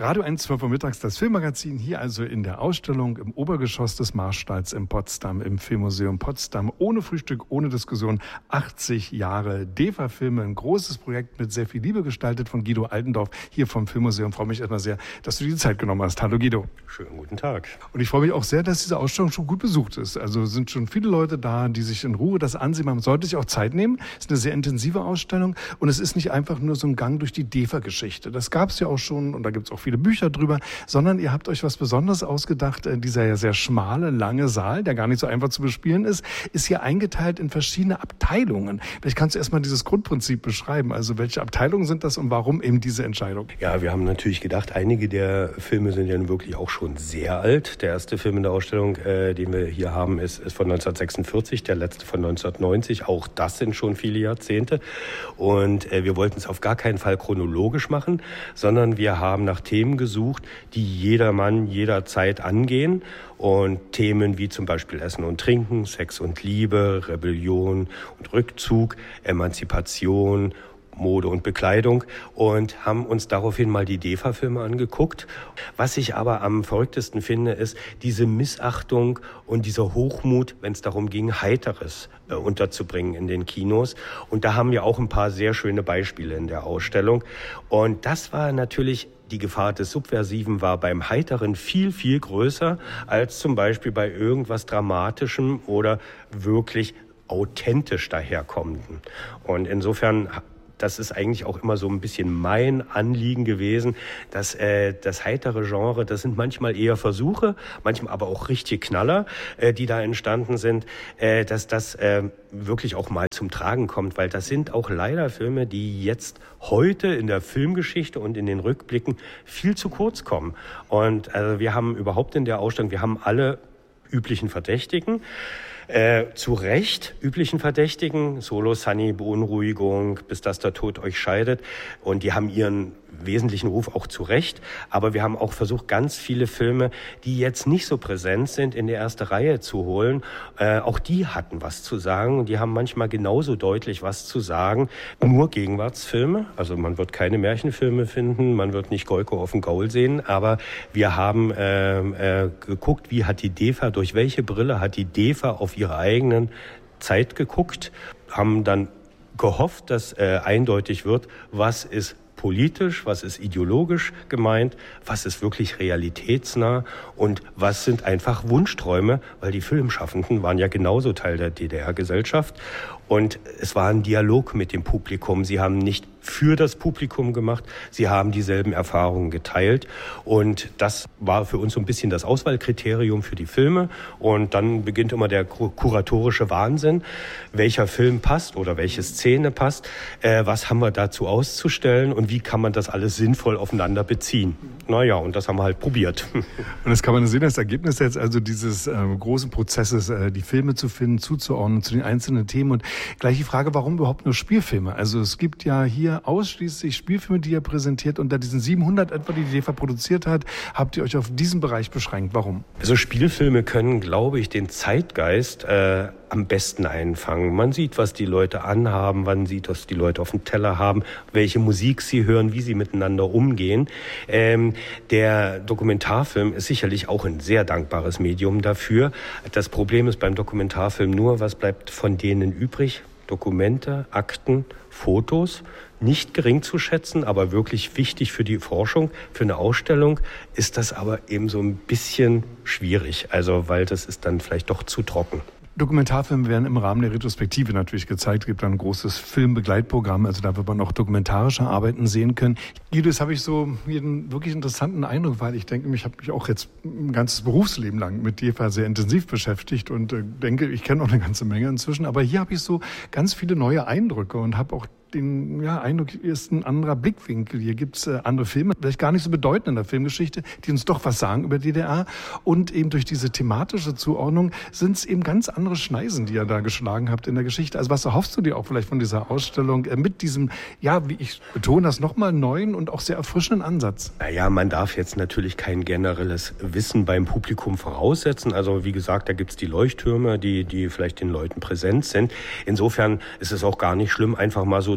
Radio 1, 12 Uhr mittags, das Filmmagazin hier also in der Ausstellung im Obergeschoss des Marstalls in Potsdam, im Filmmuseum Potsdam. Ohne Frühstück, ohne Diskussion, 80 Jahre DEFA-Filme, ein großes Projekt mit sehr viel Liebe gestaltet von Guido Altendorf hier vom Filmmuseum. Ich freue mich erstmal sehr, dass du dir die Zeit genommen hast. Hallo Guido. Schönen guten Tag. Und ich freue mich auch sehr, dass diese Ausstellung schon gut besucht ist. Also sind schon viele Leute da, die sich in Ruhe das ansehen. Man sollte sich auch Zeit nehmen. Es ist eine sehr intensive Ausstellung und es ist nicht einfach nur so ein Gang durch die DEFA-Geschichte. Das gab es ja auch schon und da gibt es auch viele Bücher drüber, sondern ihr habt euch was Besonderes ausgedacht. Dieser ja sehr schmale, lange Saal, der gar nicht so einfach zu bespielen ist hier eingeteilt in verschiedene Abteilungen. Vielleicht kannst du erstmal dieses Grundprinzip beschreiben. Also welche Abteilungen sind das und warum eben diese Entscheidung? Ja, wir haben natürlich gedacht, einige der Filme sind ja wirklich auch schon sehr alt. Der erste Film in der Ausstellung, den wir hier haben, ist von 1946, der letzte von 1990. Auch das sind schon viele Jahrzehnte. Und wir wollten es auf gar keinen Fall chronologisch machen, sondern wir haben nach Themen gesucht, die jedermann jederzeit angehen. Und Themen wie zum Beispiel Essen und Trinken, Sex und Liebe, Rebellion und Rückzug, Emanzipation, Mode und Bekleidung und haben uns daraufhin mal die DEFA-Filme angeguckt. Was ich aber am verrücktesten finde, ist diese Missachtung und dieser Hochmut, wenn es darum ging, Heiteres unterzubringen in den Kinos. Und da haben wir auch ein paar sehr schöne Beispiele in der Ausstellung. Und das war natürlich, die Gefahr des Subversiven war beim Heiteren viel, viel größer als zum Beispiel bei irgendwas Dramatischem oder wirklich authentisch daherkommenden. Und insofern, das ist eigentlich auch immer so ein bisschen mein Anliegen gewesen, dass das heitere Genre, das sind manchmal eher Versuche, manchmal aber auch richtige Knaller, die da entstanden sind, dass das wirklich auch mal zum Tragen kommt, weil das sind auch leider Filme, die jetzt heute in der Filmgeschichte und in den Rückblicken viel zu kurz kommen. Und also wir haben überhaupt in der Ausstellung, wir haben alle üblichen Verdächtigen, zu Recht üblichen Verdächtigen, Solo, Sunny, Beunruhigung, bis dass der Tod euch scheidet. Und die haben ihren wesentlichen Ruf auch zu Recht. Aber wir haben auch versucht, ganz viele Filme, die jetzt nicht so präsent sind, in die erste Reihe zu holen. Auch die hatten was zu sagen. Und die haben manchmal genauso deutlich was zu sagen. Nur Gegenwartsfilme. Also man wird keine Märchenfilme finden. Man wird nicht Golko auf dem Gaul sehen. Aber wir haben geguckt, wie hat die DEFA, durch welche Brille hat die DEFA auf ihre eigenen Zeit geguckt, haben dann gehofft, dass eindeutig wird, was ist politisch, was ist ideologisch gemeint, was ist wirklich realitätsnah und was sind einfach Wunschträume, weil die Filmschaffenden waren ja genauso Teil der DDR-Gesellschaft und es war ein Dialog mit dem Publikum. Sie haben nicht für das Publikum gemacht, sie haben dieselben Erfahrungen geteilt und das war für uns so ein bisschen das Auswahlkriterium für die Filme und dann beginnt immer der kuratorische Wahnsinn, welcher Film passt oder welche Szene passt, was haben wir dazu auszustellen und wie kann man das alles sinnvoll aufeinander beziehen. Naja, und das haben wir halt probiert. Und das kann man sehen, das Ergebnis jetzt also dieses großen Prozesses, die Filme zu finden, zuzuordnen zu den einzelnen Themen und gleich die Frage, warum überhaupt nur Spielfilme? Also es gibt ja hier ausschließlich Spielfilme, die ihr präsentiert. Unter diesen 700 etwa, die DEFA produziert hat, habt ihr euch auf diesen Bereich beschränkt. Warum? Also Spielfilme können, glaube ich, den Zeitgeist am besten einfangen. Man sieht, was die Leute anhaben, man sieht, was die Leute auf dem Teller haben, welche Musik sie hören, wie sie miteinander umgehen. Der Dokumentarfilm ist sicherlich auch ein sehr dankbares Medium dafür. Das Problem ist beim Dokumentarfilm nur, was bleibt von denen übrig? Dokumente, Akten, Fotos, nicht gering zu schätzen, aber wirklich wichtig für die Forschung, für eine Ausstellung ist das aber eben so ein bisschen schwierig, also weil das ist dann vielleicht doch zu trocken. Dokumentarfilme werden im Rahmen der Retrospektive natürlich gezeigt. Es gibt ein großes Filmbegleitprogramm, also da wird man auch dokumentarische Arbeiten sehen können. Guido, das habe ich so einen wirklich interessanten Eindruck, weil ich denke, ich habe mich auch jetzt ein ganzes Berufsleben lang mit DEFA sehr intensiv beschäftigt und denke, ich kenne auch eine ganze Menge inzwischen. Aber hier habe ich so ganz viele neue Eindrücke und habe auch den Eindruck, hier ist ein anderer Blickwinkel. Hier gibt es andere Filme, vielleicht gar nicht so bedeutend in der Filmgeschichte, die uns doch was sagen über die DDR. Und eben durch diese thematische Zuordnung sind es eben ganz andere Schneisen, die ihr da geschlagen habt in der Geschichte. Also was erhoffst du dir auch vielleicht von dieser Ausstellung mit diesem, wie ich betone das nochmal, neuen und auch sehr erfrischenden Ansatz? Naja, man darf jetzt natürlich kein generelles Wissen beim Publikum voraussetzen. Also wie gesagt, da gibt's die Leuchttürme, die vielleicht den Leuten präsent sind. Insofern ist es auch gar nicht schlimm, einfach mal so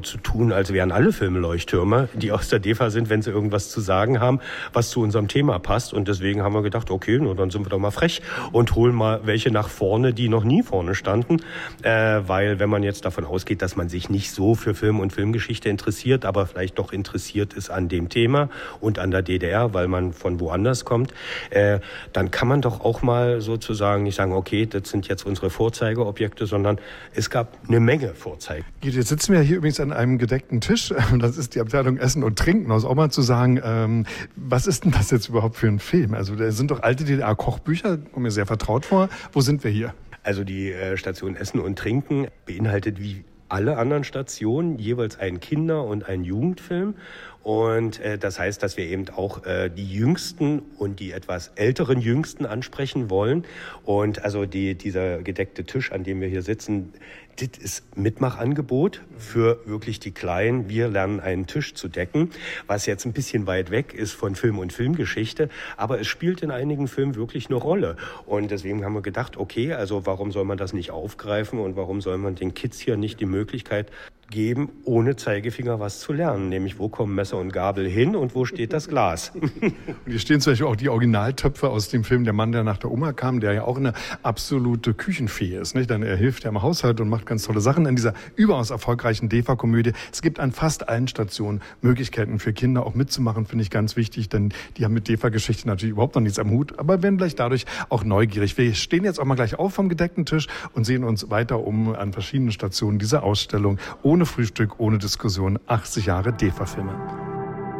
zu tun, als wären alle Filme Leuchttürme, die aus der DEFA sind, wenn sie irgendwas zu sagen haben, was zu unserem Thema passt. Und deswegen haben wir gedacht, okay, nur dann sind wir doch mal frech und holen mal welche nach vorne, die noch nie vorne standen. Weil wenn man jetzt davon ausgeht, dass man sich nicht so für Film und Filmgeschichte interessiert, aber vielleicht doch interessiert ist an dem Thema und an der DDR, weil man von woanders kommt, dann kann man doch auch mal sozusagen nicht sagen, okay, das sind jetzt unsere Vorzeigeobjekte, sondern es gab eine Menge Vorzeigen. Jetzt sitzen wir hier übrigens an einem gedeckten Tisch. Das ist die Abteilung Essen und Trinken. Also auch mal zu sagen, was ist denn das jetzt überhaupt für ein Film? Also da sind doch alte DDR-Kochbücher, kommen mir sehr vertraut vor. Wo sind wir hier? Also die Station Essen und Trinken beinhaltet wie alle anderen Stationen jeweils einen Kinder- und einen Jugendfilm. Und das heißt, dass wir eben auch die Jüngsten und die etwas älteren Jüngsten ansprechen wollen. Und also dieser gedeckte Tisch, an dem wir hier sitzen, das ist Mitmachangebot für wirklich die Kleinen. Wir lernen einen Tisch zu decken, was jetzt ein bisschen weit weg ist von Film und Filmgeschichte. Aber es spielt in einigen Filmen wirklich eine Rolle. Und deswegen haben wir gedacht, okay, also warum soll man das nicht aufgreifen und warum soll man den Kids hier nicht die Möglichkeit geben, ohne Zeigefinger was zu lernen. Nämlich, wo kommen Messer und Gabel hin und wo steht das Glas? Und hier stehen zum Beispiel auch die Originaltöpfe aus dem Film Der Mann, der nach der Oma kam, der ja auch eine absolute Küchenfee ist. Nicht? Denn er hilft ja im Haushalt und macht ganz tolle Sachen in dieser überaus erfolgreichen DEFA-Komödie. Es gibt an fast allen Stationen Möglichkeiten für Kinder auch mitzumachen, finde ich ganz wichtig, denn die haben mit DEFA-Geschichte natürlich überhaupt noch nichts am Hut, aber werden vielleicht dadurch auch neugierig. Wir stehen jetzt auch mal gleich auf vom gedeckten Tisch und sehen uns weiter um an verschiedenen Stationen dieser Ausstellung. Ohne Frühstück, ohne Diskussion, 80 Jahre DEFA-Filme.